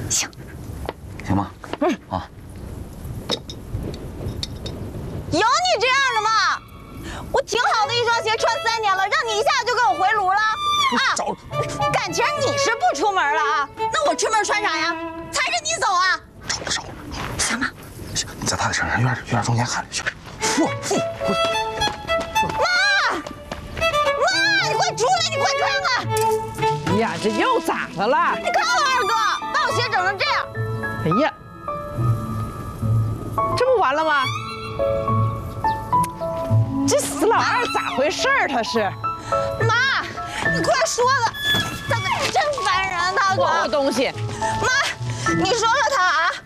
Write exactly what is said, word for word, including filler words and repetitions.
行， 行吗？嗯啊。 有你这样的吗？我挺好的一双鞋，穿三年了，让你一下就给我回炉了啊！感情你是不出门了啊？那我出门穿啥呀？踩着你走啊？ 找了找了， 行吗？ 行，你在他的身上院院中间看着去。父父， 妈，妈，你快出来！你快看看！ 哎呀，这又咋的了？ 你看我二哥把我鞋整成这样。 哎呀，这不完了吗？这死老二咋回事儿？他是妈，你快说了，他可真烦人，他可。 什么东西？ 妈，你说说他啊。